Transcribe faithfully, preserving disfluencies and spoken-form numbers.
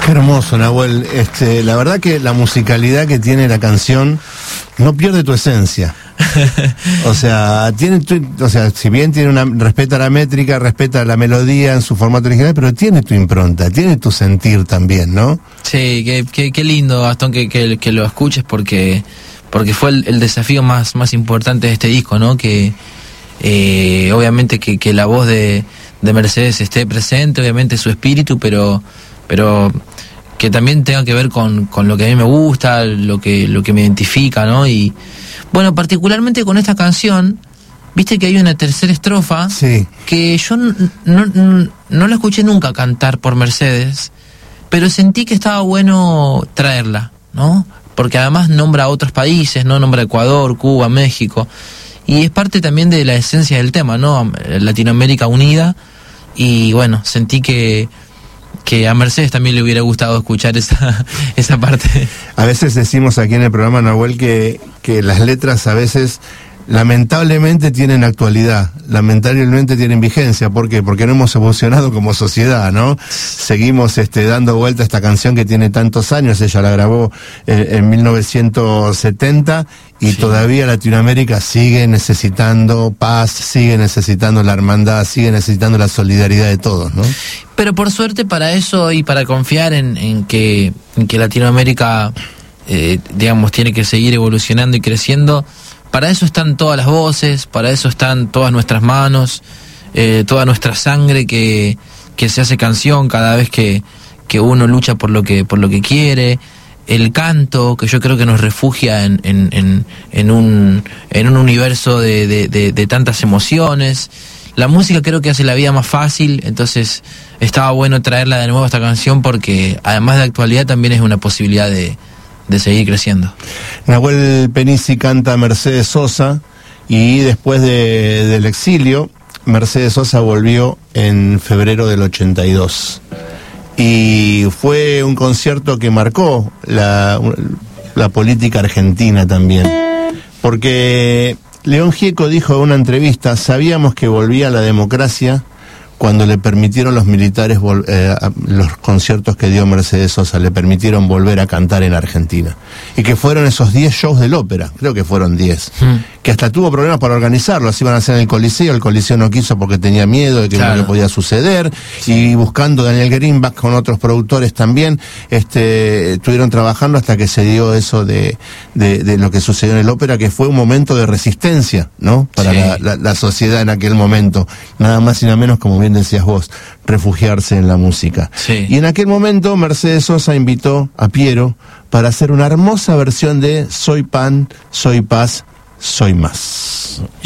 Qué hermoso, Nahuel. Este, la verdad que la musicalidad que tiene la canción no pierde tu esencia. O sea, tiene tu, o sea, si bien tiene una, respeta la métrica, respeta la melodía en su formato original, pero tiene tu impronta, tiene tu sentir también, ¿no? Sí, qué, qué, qué lindo, Gastón, que, que, que lo escuches, porque porque fue el, el desafío más, más importante de este disco, ¿no? Que eh, obviamente que, que la voz de, de Mercedes esté presente, obviamente su espíritu, pero pero que también tenga que ver con, con lo que a mí me gusta, lo que, lo que me identifica, ¿no? Y bueno, particularmente con esta canción, viste que hay una tercera estrofa, sí, que yo no, no, no la escuché nunca cantar por Mercedes, pero sentí que estaba bueno traerla, ¿no? Porque además nombra a otros países, ¿no? Nombra Ecuador, Cuba, México, y es parte también de la esencia del tema, ¿no? Latinoamérica unida, y bueno, sentí que que a Mercedes también le hubiera gustado escuchar esa esa parte. A veces decimos aquí en el programa, Nahuel, que, que las letras a veces lamentablemente tienen actualidad, lamentablemente tienen vigencia. ¿Por qué? Porque no hemos evolucionado como sociedad, ¿no? Seguimos este, dando vuelta a esta canción que tiene tantos años. Ella la grabó eh, en mil novecientos setenta y sí, todavía Latinoamérica sigue necesitando paz, sigue necesitando la hermandad, sigue necesitando la solidaridad de todos, ¿no? Pero por suerte, para eso y para confiar en, en, que, en que Latinoamérica, eh, digamos, tiene que seguir evolucionando y creciendo, para eso están todas las voces, para eso están todas nuestras manos, eh, toda nuestra sangre que, que se hace canción cada vez que, que uno lucha por lo que, por lo que quiere, el canto, que yo creo que nos refugia en, en, en, en, un, en un universo de, de, de, de tantas emociones. La música creo que hace la vida más fácil, entonces estaba bueno traerla de nuevo a esta canción porque además de actualidad también es una posibilidad de, de seguir creciendo. Nahuel Penisi canta Mercedes Sosa y después de, del exilio, Mercedes Sosa volvió en febrero del ochenta y dos. Y fue un concierto que marcó la, la política argentina también. Porque León Gieco dijo en una entrevista, sabíamos que volvía la democracia cuando le permitieron los militares eh, los conciertos que dio Mercedes Sosa, le permitieron volver a cantar en Argentina. Y que fueron esos diez shows del ópera, creo que fueron diez, mm. que hasta tuvo problemas para organizarlos, iban a hacer en el Coliseo, el Coliseo no quiso porque tenía miedo de que claro, no podía suceder, y buscando Daniel Greenback con otros productores también, este, estuvieron trabajando hasta que se dio eso de, de, de lo que sucedió en el ópera, que fue un momento de resistencia, ¿no? Para sí, la, la, la sociedad en aquel momento, nada más y nada menos, como bien decías vos, refugiarse en la música. Sí. Y en aquel momento Mercedes Sosa invitó a Piero para hacer una hermosa versión de Soy Pan, Soy Paz, Soy Más.